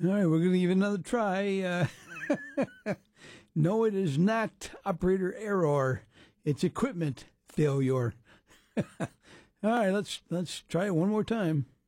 All right, we're going to give it another try. No, it is not operator error. It's equipment failure. All right, let's try it one more time.